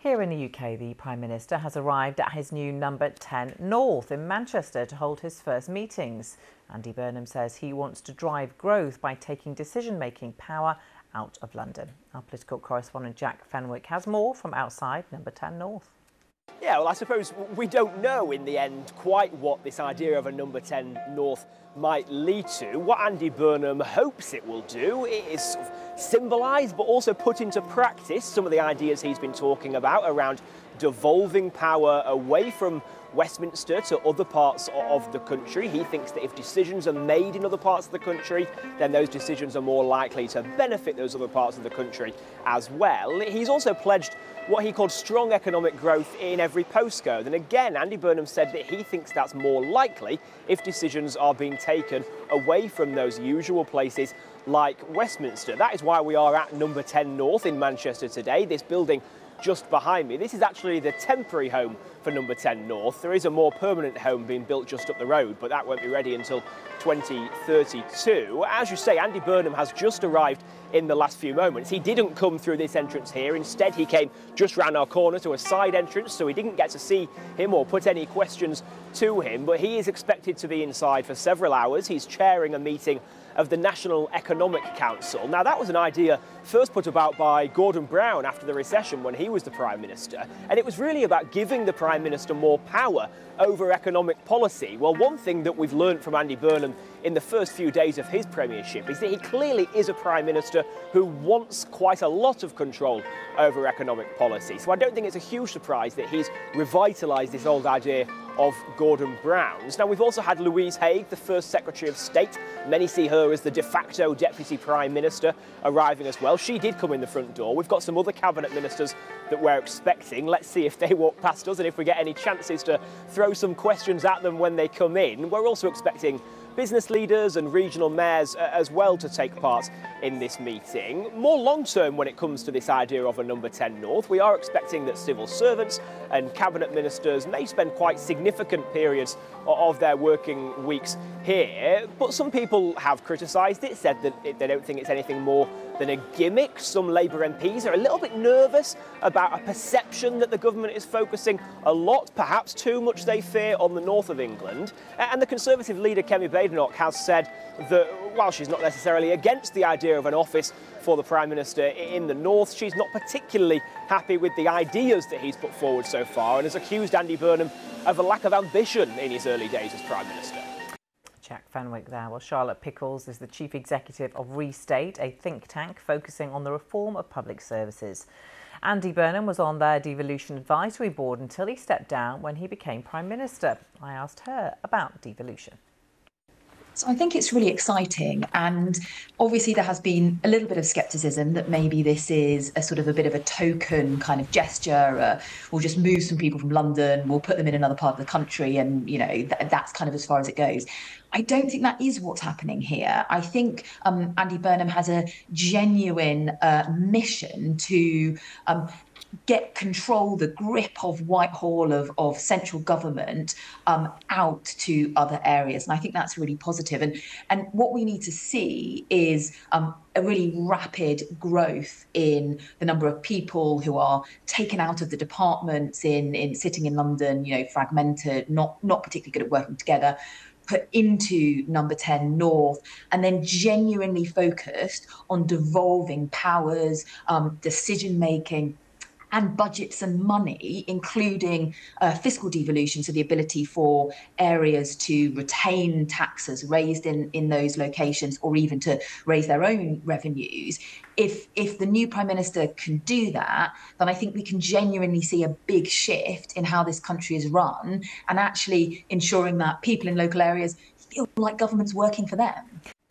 Here in the UK, the Prime Minister has arrived at his new number 10 North in Manchester to hold his first meetings. Andy Burnham says he wants to drive growth by taking decision-making power out of London. Our political correspondent Jack Fenwick has more from outside number 10 North. Yeah, well, I suppose we don't know in the end quite what this idea of a number 10 North might lead to. What Andy Burnham hopes it will do is sort of symbolise but also put into practice some of the ideas he's been talking about around devolving power away from Westminster to other parts of the country. He thinks that if decisions are made in other parts of the country, then those decisions are more likely to benefit those other parts of the country as well. He's also pledged what he called strong economic growth in every postcode. And again, Andy Burnham said that he thinks that's more likely if decisions are being taken away from those usual places like Westminster. That is why we are at number 10 North in Manchester today. This building just behind me. This is actually the temporary home for number 10 North. There is a more permanent home being built just up the road, but that won't be ready until 2032. As you say, Andy Burnham has just arrived in the last few moments. He didn't come through this entrance here. Instead, he came just round our corner to a side entrance, so we didn't get to see him or put any questions to him, but he is expected to be inside for several hours. He's chairing a meeting of the National Economic Council. Now, that was an idea first put about by Gordon Brown after the recession when he was the Prime Minister, and it was really about giving the Prime Minister more power over economic policy. Well, one thing that we've learned from Andy Burnham in the first few days of his premiership is that he clearly is a Prime Minister who wants quite a lot of control over economic policy. So I don't think it's a huge surprise that he's revitalised this old idea of Gordon Brown's. Now, we've also had Louise Haigh, the first Secretary of State. Many see her as the de facto Deputy Prime Minister, arriving as well. She did come in the front door. We've got some other Cabinet Ministers that we're expecting. Let's see if they walk past us and if we get any chances to throw some questions at them when they come in. We're also expecting business leaders and regional mayors as well to take part in this meeting. More long-term when it comes to this idea of a number 10 North, we are expecting that civil servants and cabinet ministers may spend quite significant periods of their working weeks here, but some people have criticised it, said that they don't think it's anything more than a gimmick. Some Labour MPs are a little bit nervous about a perception that the government is focusing a lot, perhaps too much they fear, on the north of England. And the Conservative leader Kemi Badenoch has said that while she's not necessarily against the idea of an office for the Prime Minister in the north, she's not particularly happy with the ideas that he's put forward so far and has accused Andy Burnham of a lack of ambition in his early days as Prime Minister. Jack Fenwick there. Well, Charlotte Pickles is the Chief Executive of Restate, a think tank focusing on the reform of public services. Andy Burnham was on their devolution advisory board until he stepped down when he became Prime Minister. I asked her about devolution. So I think it's really exciting, and obviously there has been a little bit of scepticism that maybe this is a sort of a bit of a token kind of gesture. We'll just move some people from London, we'll put them in another part of the country, and you know that's kind of as far as it goes. I don't think that is what's happening here. I think Andy Burnham has a genuine mission to get control, the grip of Whitehall, of central government out to other areas. And I think that's really positive. And what we need to see is a really rapid growth in the number of people who are taken out of the departments in sitting in London, you know, fragmented, not particularly good at working together, put into number 10 North, and then genuinely focused on devolving powers, decision-making, and budgets and money, including fiscal devolution, so the ability for areas to retain taxes raised in those locations, or even to raise their own revenues. If the new Prime Minister can do that, then I think we can genuinely see a big shift in how this country is run, and actually ensuring that people in local areas feel like government's working for them.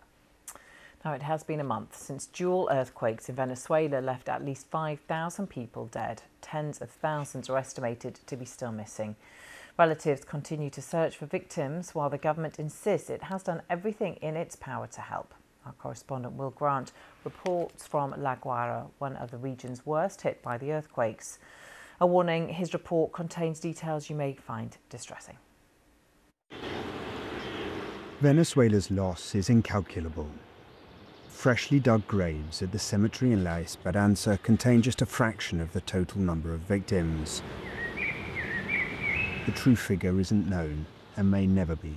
Now, it has been a month since dual earthquakes in Venezuela left at least 5,000 people dead. Tens of thousands are estimated to be still missing. Relatives continue to search for victims while the government insists it has done everything in its power to help. Our correspondent Will Grant reports from La Guaira, one of the regions worst hit by the earthquakes. A warning, his report contains details you may find distressing. Venezuela's loss is incalculable. Freshly dug graves at the cemetery in La Esperanza contain just a fraction of the total number of victims. The true figure isn't known and may never be.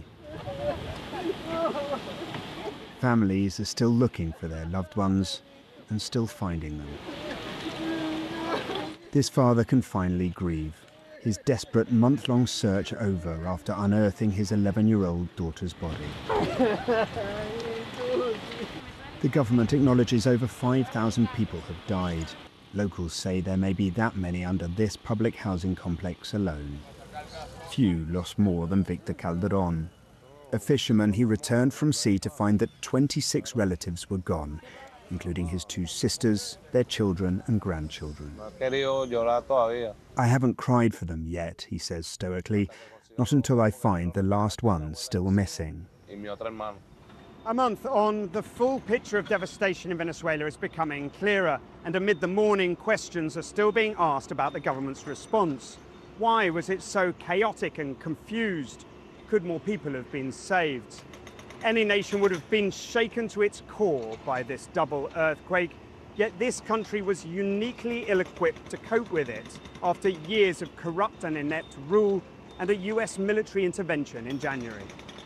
Families are still looking for their loved ones and still finding them. This father can finally grieve, his desperate month-long search over after unearthing his 11-year-old daughter's body. The government acknowledges over 5,000 people have died. Locals say there may be that many under this public housing complex alone. Few lost more than Victor Calderon. A fisherman, he returned from sea to find that 26 relatives were gone, including his 2 sisters, their children and grandchildren. I haven't cried for them yet, he says stoically, not until I find the last ones still missing. A month on, the full picture of devastation in Venezuela is becoming clearer, and amid the mourning, questions are still being asked about the government's response. Why was it so chaotic and confused? Could more people have been saved? Any nation would have been shaken to its core by this double earthquake, yet this country was uniquely ill-equipped to cope with it after years of corrupt and inept rule and a US military intervention in January.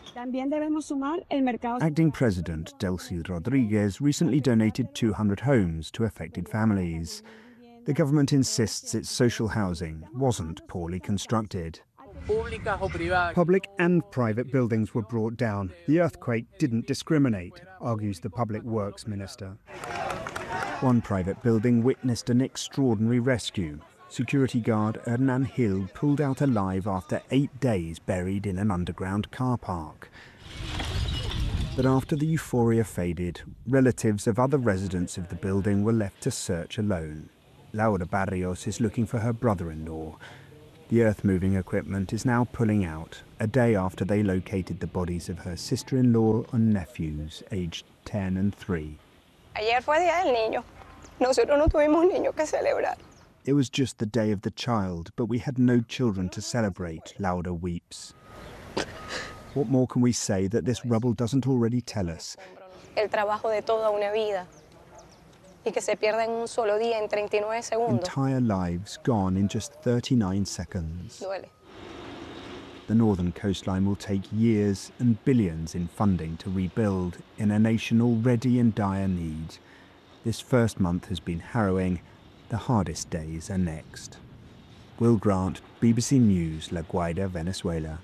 Acting President Delcy Rodriguez recently donated 200 homes to affected families. The government insists its social housing wasn't poorly constructed. Public and private buildings were brought down. The earthquake didn't discriminate, argues the Public Works Minister. One private building witnessed an extraordinary rescue. Security guard Hernan Hill pulled out alive after 8 days buried in an underground car park. But after the euphoria faded, relatives of other residents of the building were left to search alone. Laura Barrios is looking for her brother-in-law. The earth-moving equipment is now pulling out, a day after they located the bodies of her sister-in-law and nephews, aged 10 and 3. Ayer fue Día del Niño. Nosotros no tuvimos niño que celebrar. It was just the day of the child, but we had no children to celebrate, Laura weeps. What more can we say that this rubble doesn't already tell us? El trabajo de toda una vida. Y que se pierda en un solo día, en 39 segundos. Entire lives gone in just 39 seconds. Duele. The northern coastline will take years and billions in funding to rebuild in a nation already in dire need. This first month has been harrowing. The hardest days are next. Will Grant, BBC News, La Guaira, Venezuela.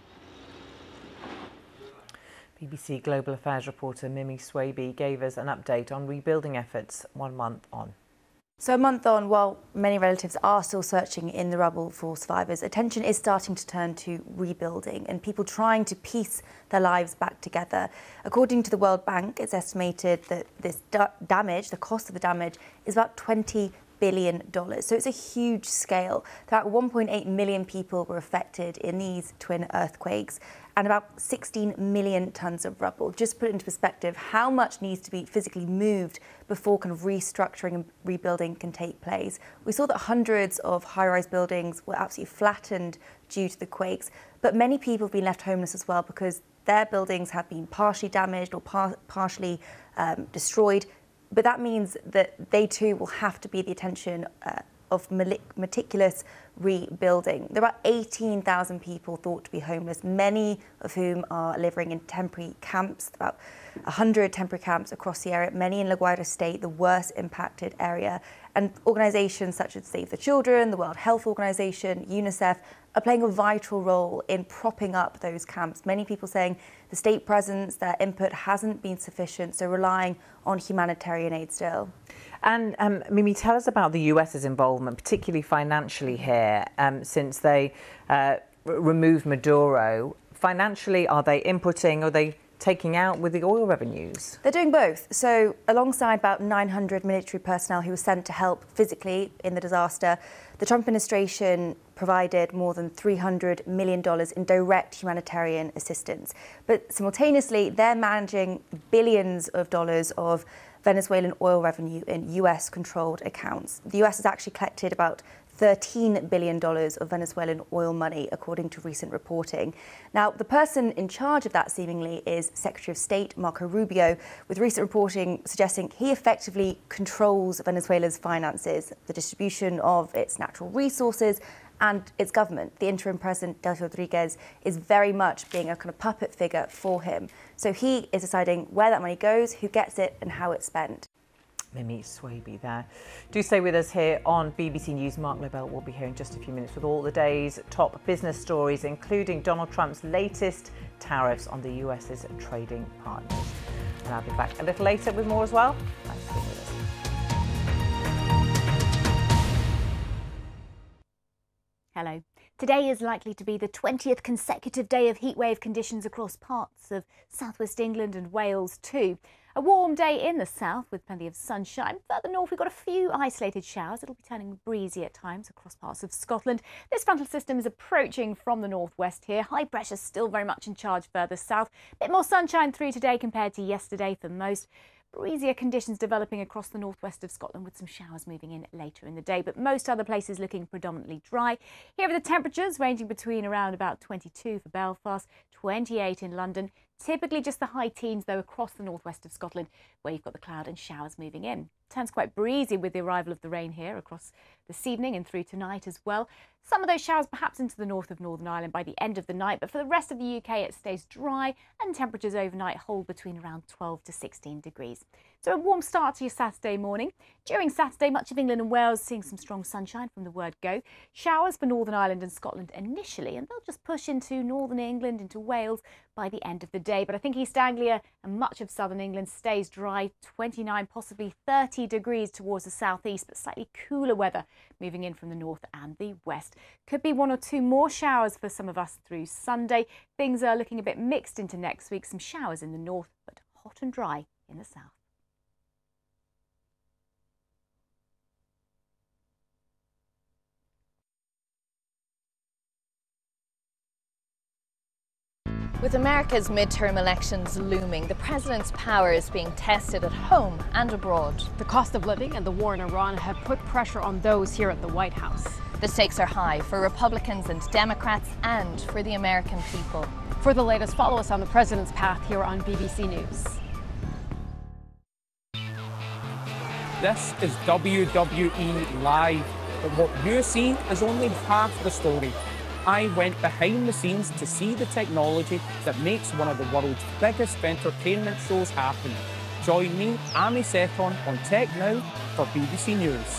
BBC Global Affairs reporter Mimi Swaby gave us an update on rebuilding efforts 1 month on. So a month on, while many relatives are still searching in the rubble for survivors, attention is starting to turn to rebuilding and people trying to piece their lives back together. According to the World Bank, it's estimated that this damage, the cost of the damage, is about $20 billion. So it's a huge scale. About 1.8 million people were affected in these twin earthquakes and about 16 million tons of rubble. Just to put it into perspective, how much needs to be physically moved before kind of restructuring and rebuilding can take place. We saw that hundreds of high-rise buildings were absolutely flattened due to the quakes, but many people have been left homeless as well because their buildings have been partially damaged or partially destroyed. But that means that they too will have to be the attention of meticulous rebuilding. There are about 18,000 people thought to be homeless, many of whom are living in temporary camps, about 100 temporary camps across the area, many in La Guaira State, the worst impacted area. And organisations such as Save the Children, the World Health Organization, UNICEF are playing a vital role in propping up those camps. Many people saying the state presence, their input hasn't been sufficient, so relying on humanitarian aid still. And Mimi, tell us about the US's involvement, particularly financially here, since they removed Maduro. Financially, are they inputting, are they taking out with the oil revenues? They're doing both. So alongside about 900 military personnel who were sent to help physically in the disaster, the Trump administration provided more than $300 million in direct humanitarian assistance. But simultaneously, they're managing billions of dollars of Venezuelan oil revenue in US-controlled accounts. The US has actually collected about $13 billion of Venezuelan oil money, according to recent reporting. Now, the person in charge of that seemingly is Secretary of State Marco Rubio, with recent reporting suggesting he effectively controls Venezuela's finances, the distribution of its natural resources and its government. The interim president, Delcy Rodriguez, is very much being a kind of puppet figure for him. So he is deciding where that money goes, who gets it and how it's spent. Mimi Swaby there. Do stay with us here on BBC News. Mark Lobel will be here in just a few minutes with all the day's top business stories, including Donald Trump's latest tariffs on the US's trading partners. And I'll be back a little later with more as well. Thanks for being with us. Hello. Today is likely to be the 20th consecutive day of heatwave conditions across parts of southwest England and Wales too. A warm day in the south with plenty of sunshine. Further north we've got a few isolated showers. It'll be turning breezy at times across parts of Scotland. This frontal system is approaching from the northwest here. High pressure still very much in charge further south. A bit more sunshine through today compared to yesterday for most. Breezier conditions developing across the northwest of Scotland with some showers moving in later in the day, but most other places looking predominantly dry. Here are the temperatures ranging between around about 22 for Belfast, 28 in London. Typically just the high teens though across the northwest of Scotland where you've got the cloud and showers moving in. Turns quite breezy with the arrival of the rain here across this evening and through tonight as well. Some of those showers perhaps into the north of Northern Ireland by the end of the night, but for the rest of the UK it stays dry and temperatures overnight hold between around 12 to 16 degrees. So a warm start to your Saturday morning. During Saturday, much of England and Wales seeing some strong sunshine from the word go. Showers for Northern Ireland and Scotland initially, and they'll just push into Northern England, into Wales by the end of the day. But I think East Anglia and much of southern England stays dry, 29, possibly 30 degrees towards the southeast, but slightly cooler weather moving in from the north and the west. Could be one or two more showers for some of us through Sunday. Things are looking a bit mixed into next week. Some showers in the north, but hot and dry in the south. With America's midterm elections looming, the president's power is being tested at home and abroad. The cost of living and the war in Iran have put pressure on those here at the White House. The stakes are high for Republicans and Democrats and for the American people. For the latest, follow us on the president's path here on BBC News. This is WWE Live, but what you're seeing is only half the story. I went behind the scenes to see the technology that makes one of the world's biggest entertainment shows happen. Join me, Amy Seton, on Tech Now for BBC News.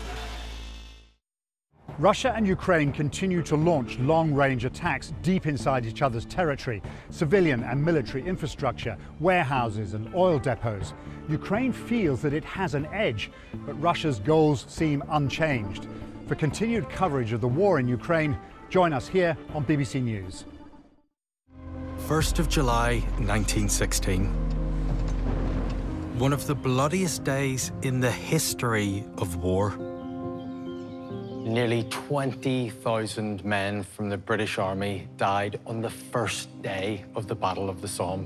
Russia and Ukraine continue to launch long-range attacks deep inside each other's territory, civilian and military infrastructure, warehouses and oil depots. Ukraine feels that it has an edge, but Russia's goals seem unchanged. For continued coverage of the war in Ukraine, join us here on BBC News. 1st of July 1916. One of the bloodiest days in the history of war. Nearly 20,000 men from the British Army died on the first day of the Battle of the Somme.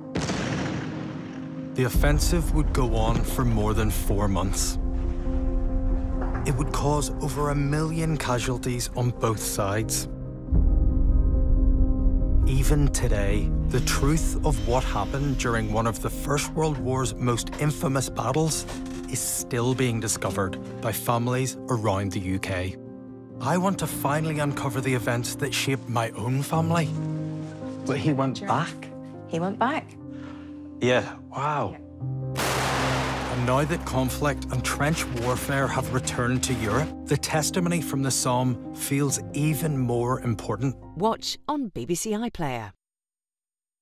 The offensive would go on for more than 4 months. It would cause over 1 million casualties on both sides. Even today, the truth of what happened during one of the First World War's most infamous battles is still being discovered by families around the UK. I want to finally uncover the events that shaped my own family. But he went back? He went back? Yeah, wow. And now that conflict and trench warfare have returned to Europe, the testimony from the Somme feels even more important. Watch on BBC iPlayer.